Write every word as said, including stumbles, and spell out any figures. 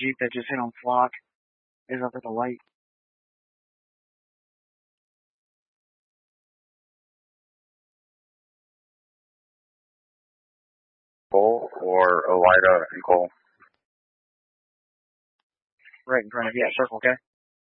Jeep that just hit on Flock is up at the light. Cole or Elida and Cole? Right in front of you. Yeah, circle, okay?